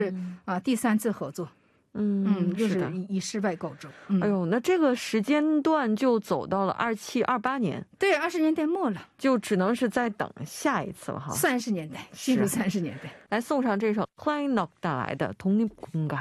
第3次合作。就是以失败告终。哎呦，那这个时间段就走到了27、28年。对，20年代末了，就只能是再等下一次了哈。30年代，进入30年代。来送上这首 Klein Nok 带来的독립공간。